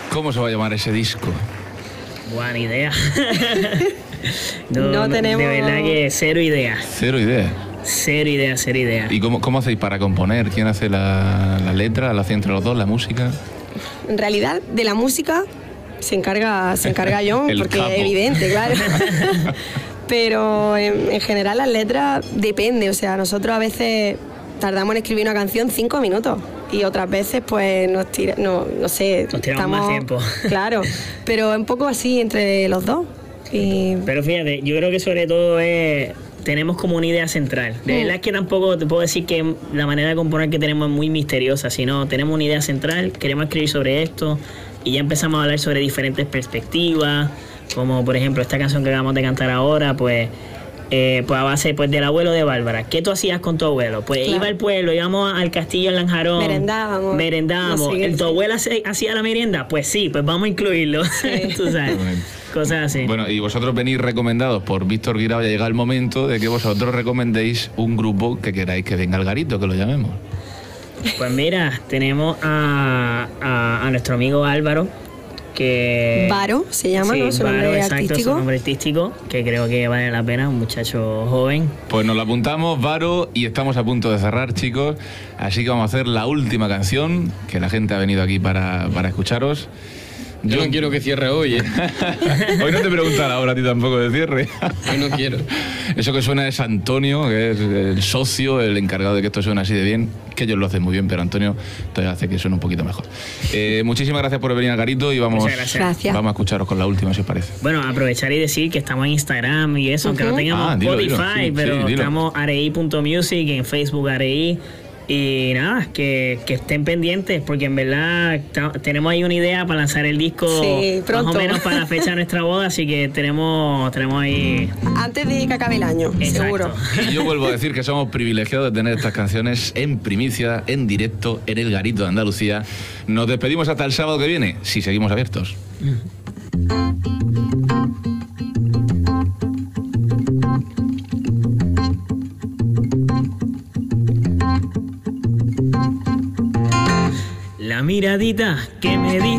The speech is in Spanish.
¿Cómo se va a llamar ese disco? Buena idea. No tenemos... De verdad que cero idea. Cero idea. Cero idea. ¿Y cómo hacéis para componer? ¿Quién hace la letra? ¿La hacéis entre los dos, la música? En realidad, de la música se encarga John, porque capo. es evidente, claro. Pero en general las letras depende, o sea, nosotros a veces tardamos en escribir una canción 5 minutos y otras veces pues nos tiramos más tiempo. Claro, pero un poco así entre los dos. Pero fíjate, yo creo que sobre todo tenemos como una idea central. De verdad es que tampoco te puedo decir que la manera de componer que tenemos es muy misteriosa, sino tenemos una idea central, queremos escribir sobre esto y ya empezamos a hablar sobre diferentes perspectivas, como por ejemplo esta canción que acabamos de cantar ahora, pues a base pues del abuelo de Bárbara. ¿Qué tú hacías con tu abuelo? Pues claro. Iba al pueblo, íbamos al castillo en Lanjarón. Merendábamos. ¿Tu abuela hacía la merienda? Pues sí, pues vamos a incluirlo. Sí. Tú sabes, cosas así. Bueno, y vosotros venís recomendados por Víctor Guirao. Ya llega el momento de que vosotros recomendéis un grupo que queráis que venga al garito, que lo llamemos. Pues mira, tenemos a nuestro amigo Álvaro, que... Varo se llama, sí, ¿no? Su nombre artístico. Su nombre artístico, que creo que vale la pena, un muchacho joven. Pues nos lo apuntamos, Varo, y estamos a punto de cerrar, chicos. Así que vamos a hacer la última canción, que la gente ha venido aquí para escucharos. Yo no quiero que cierre hoy, ¿eh? Hoy no te preguntaré ahora a ti tampoco de cierre. Hoy no quiero. Eso que suena es Antonio, que es el socio, el encargado de que esto suene así de bien, que ellos lo hacen muy bien, pero Antonio todavía hace que suene un poquito mejor. Muchísimas gracias por venir al garito y vamos a escucharos con la última, si os parece. Bueno, aprovechar y decir que estamos en Instagram y eso, aunque no tengamos Spotify, sí, pero estamos arei.music, en Facebook arei. Y nada, que estén pendientes, porque en verdad tenemos ahí una idea para lanzar el disco más o menos para la fecha de nuestra boda, así que tenemos ahí... Antes de que acabe el año, exacto. Seguro. Y yo vuelvo a decir que somos privilegiados de tener estas canciones en primicia, en directo, en el Garito de Andalucía. Nos despedimos hasta el sábado que viene, si seguimos abiertos. La miradita que me diste